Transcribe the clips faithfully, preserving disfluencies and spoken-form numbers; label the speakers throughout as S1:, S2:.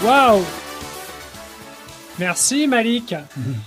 S1: Waouh! Merci Malik.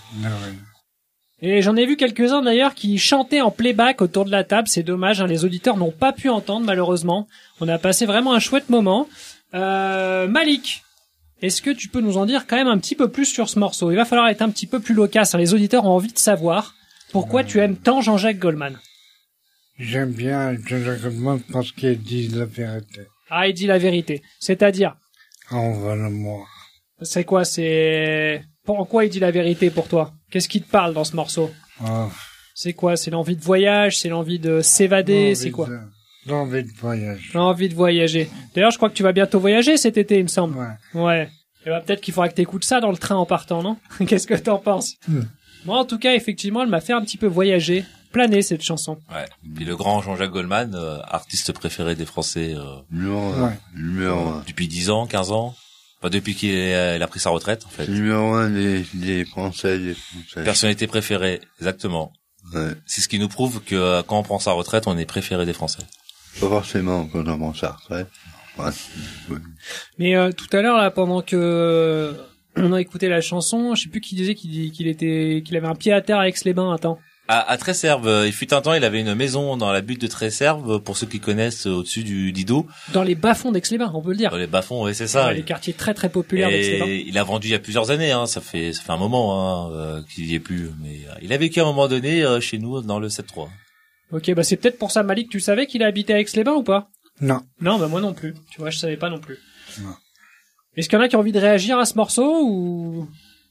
S1: Et j'en ai vu quelques-uns d'ailleurs qui chantaient en playback autour de la table. C'est dommage, hein, les auditeurs n'ont pas pu entendre malheureusement. On a passé vraiment un chouette moment. Euh, Malik, est-ce que tu peux nous en dire quand même un petit peu plus sur ce morceau? Il va falloir être un petit peu plus loquace, hein. Les auditeurs ont envie de savoir pourquoi euh... tu aimes tant Jean-Jacques Goldman.
S2: J'aime bien Jean-Jacques Goldman parce qu'il dit la vérité.
S1: Ah, il dit la vérité. C'est-à-dire?
S2: Envole-moi.
S1: C'est quoi? C'est... Pourquoi il dit la vérité pour toi? Qu'est-ce qui te parle dans ce morceau?
S2: Oh.
S1: C'est quoi? C'est l'envie de voyage? C'est l'envie de s'évader? C'est quoi?
S2: De... L'envie de voyager.
S1: L'envie de voyager. D'ailleurs, je crois que tu vas bientôt voyager cet été, il me semble.
S2: Ouais.
S1: Ouais. Et bah, peut-être qu'il faudra que t'écoutes ça dans le train en partant, non? Qu'est-ce que t'en penses? mm. Moi, en tout cas, effectivement, elle m'a fait un petit peu voyager, planer cette chanson.
S3: Ouais. Puis le grand Jean-Jacques Goldman, euh, artiste préféré des Français, euh,
S4: numéro
S2: ouais.
S4: numéro un.
S3: Depuis dix ans, quinze ans. Enfin, depuis qu'il a, il a pris sa retraite, en fait.
S4: C'est numéro un des, des Français, des Français.
S3: Personnalité préférée, exactement.
S4: Ouais.
S3: C'est ce qui nous prouve que euh, quand on prend sa retraite, on est préféré des Français.
S4: Pas forcément quand on prend sa retraite. Ouais. Ouais.
S1: Mais euh, tout à l'heure, là, pendant que euh, on a écouté la chanson, je sais plus qui disait qu'il, qu'il était, qu'il avait un pied à terre à Aix-les-Bains. Attends.
S3: À, à Tresserve, il fut un temps, il avait une maison dans la butte de Tresserve, pour ceux qui connaissent, au-dessus du Lido.
S1: Dans les bas-fonds d'Aix-les-Bains, on peut le dire.
S3: Dans les bas-fonds, oui, c'est ça.
S1: Dans les quartiers très très populaires
S3: et
S1: d'Aix-les-Bains.
S3: Il a vendu il y a plusieurs années, hein, ça fait ça fait un moment hein, euh, qu'il y est plus. Mais euh, il a vécu à un moment donné euh, chez nous dans le sept trois.
S1: Ok, bah c'est peut-être pour ça, Malik, tu savais qu'il a habité à Aix-les-Bains ou pas?
S2: Non.
S1: Non, bah moi non plus. Tu vois, je savais pas non plus.
S2: Non.
S1: Est-ce qu'il y en a qui ont envie de réagir à ce morceau ou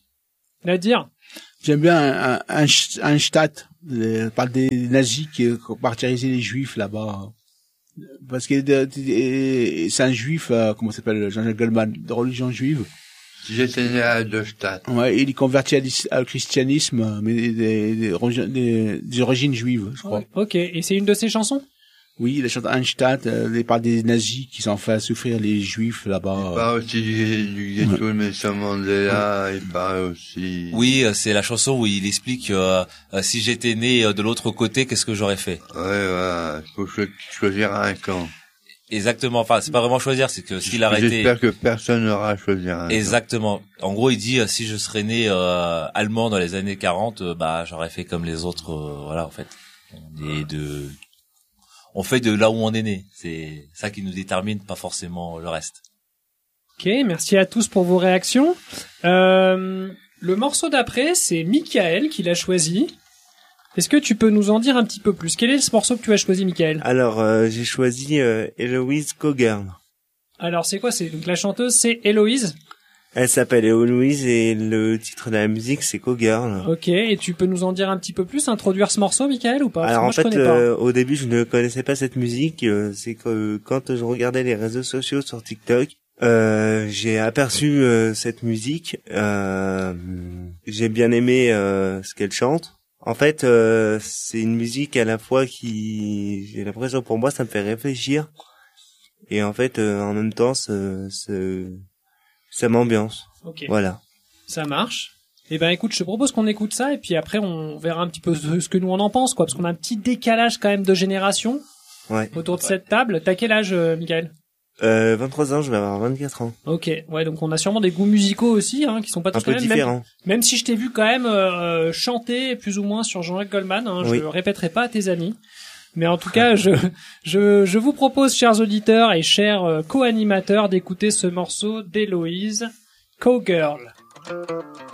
S1: à dire?
S5: J'aime bien un, un, un Stadt, par des nazis qui martyrisaient les juifs là-bas. Parce que c'est un juif, comment ça s'appelle, Jean-Jacques Goldman, de religion juive.
S4: J'étais né à Neustadt.
S5: Ouais, il est converti au christianisme, mais des, des, des, des, des origines juives, je crois.
S1: Ok, et c'est une de ses chansons?
S5: Oui, il chante Einstadt, euh, par des nazis qui s'en fait souffrir les juifs là-bas.
S4: Il parle aussi du, du ghetto de Nelson Mandela, il parle aussi...
S3: Oui, c'est la chanson où il explique euh, euh, si j'étais né de l'autre côté, qu'est-ce que j'aurais fait?
S4: Ouais, voilà, il faut cho- choisir un camp.
S3: Exactement, enfin, c'est pas vraiment choisir, c'est que s'il aurait été...
S4: J'espère que personne n'aura à choisir un
S3: Exactement. En gros, il dit, euh, si je serais né euh, allemand dans les années quarante, euh, bah j'aurais fait comme les autres, euh, voilà, en fait. On est de... On fait de là où on est né. C'est ça qui nous détermine, pas forcément le reste.
S1: Ok, merci à tous pour vos réactions. Euh, le morceau d'après, c'est Michael qui l'a choisi. Est-ce que tu peux nous en dire un petit peu plus? Quel est ce morceau que tu as choisi, Michael?
S6: Alors, euh, j'ai choisi euh, Héloïse Cogern.
S1: Alors, c'est quoi? C'est donc la chanteuse, c'est Héloïse.
S6: Elle s'appelle Héloïse et le titre de la musique, c'est Cogern.
S1: Ok, et tu peux nous en dire un petit peu plus, introduire ce morceau, Michael, ou pas?
S6: Alors
S1: moi,
S6: en fait,
S1: je connais pas.
S6: euh, au début, je ne connaissais pas cette musique. Euh, c'est que euh, quand je regardais les réseaux sociaux sur TikTok, euh, j'ai aperçu euh, cette musique. Euh, j'ai bien aimé euh, ce qu'elle chante. En fait, euh, c'est une musique à la fois qui, j'ai l'impression pour moi, ça me fait réfléchir. Et en fait, euh, en même temps, ce, ce, ça m'ambiance.
S1: Ok.
S6: Voilà.
S1: Ça marche. Eh ben, écoute, je te propose qu'on écoute ça et puis après, on verra un petit peu ce que nous on en pense, quoi, parce qu'on a un petit décalage quand même de génération.
S6: Ouais.
S1: Autour de cette table. T'as quel âge, euh, Michael?
S6: Euh, vingt-trois ans, je vais avoir vingt-quatre ans.
S1: Ok, ouais, donc on a sûrement des goûts musicaux aussi, hein, qui sont pas tous
S6: un peu
S1: les mêmes.
S6: différents.
S1: Même, même si je t'ai vu quand même euh, chanter plus ou moins sur Jean-Jacques Goldman, hein,
S6: oui.
S1: Je le répéterai pas à tes amis. Mais en tout cas, je, je, je vous propose, chers auditeurs et chers euh, co-animateurs, d'écouter ce morceau d'Héloïse, Cowgirl.